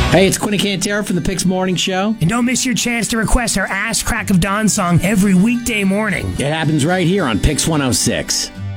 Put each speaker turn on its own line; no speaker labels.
Hey, it's Quinn Cantera from the Pix Morning Show.
And don't miss your chance to request our Ass Crack of Dawn song every weekday morning.
It happens right here on Pix 106.